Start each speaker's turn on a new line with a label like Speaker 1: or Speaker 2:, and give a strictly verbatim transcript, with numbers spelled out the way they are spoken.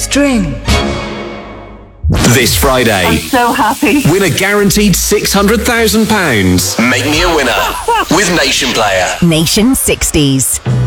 Speaker 1: string.
Speaker 2: This Friday,
Speaker 3: I'm so happy.
Speaker 2: win a guaranteed six hundred thousand pounds. Make me a winner with Nation Player.
Speaker 4: Nation sixties.